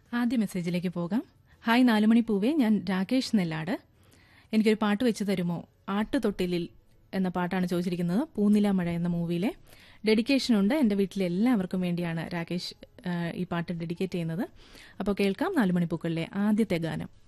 ആദ്യ മെസ്സേജിലേക്ക് പോകാം. ഹായ് 4 മണി പൂവേ, ഞാൻ രാകേഷ് നെല്ലാട്. എനിക്കൊരു പാട്ട് വെച്ച് തരുമോ? ആട്ടുതൊട്ടിലിൽ എന്ന പാട്ടാണ് ചോദിച്ചിരിക്കുന്നത്. പൂനില മഴ എന്ന മൂവിയിലെ ഡെഡിക്കേഷനുണ്ട്. എൻ്റെ വീട്ടിലെ എല്ലാവർക്കും വേണ്ടിയാണ് രാകേഷ് ഈ പാട്ട് ഡെഡിക്കേറ്റ് ചെയ്യുന്നത്. അപ്പോൾ കേൾക്കാം 4 മണിപ്പൂക്കളിലെ ആദ്യത്തെ ഗാനം.